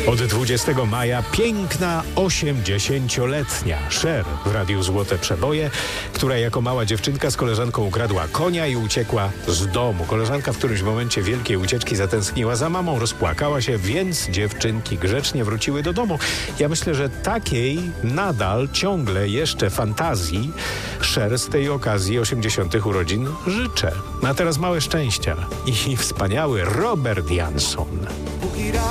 Od 20 maja piękna 80-letnia Cher w Radiu Złote Przeboje, która jako mała dziewczynka z koleżanką ukradła konia i uciekła z domu. Koleżanka w którymś momencie wielkiej ucieczki zatęskniła za mamą, rozpłakała się, więc dziewczynki grzecznie wróciły do domu. Ja myślę, że takiej nadal ciągle jeszcze fantazji Cher z tej okazji 80. urodzin życzę. A teraz małe szczęścia i wspaniały Robert Jansson.